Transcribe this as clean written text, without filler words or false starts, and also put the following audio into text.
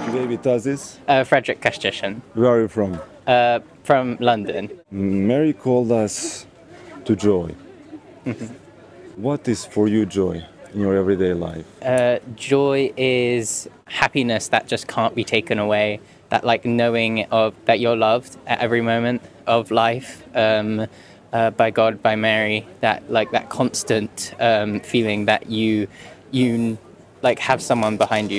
today with us is? Frederick Kashtishan, Where are you from? from London. Mary called us to joy. What is for you joy in your everyday life? Joy is happiness that just can't be taken away. That like knowing of that you're loved at every moment of life by God, by Mary. That like that constant feeling that you like have someone behind you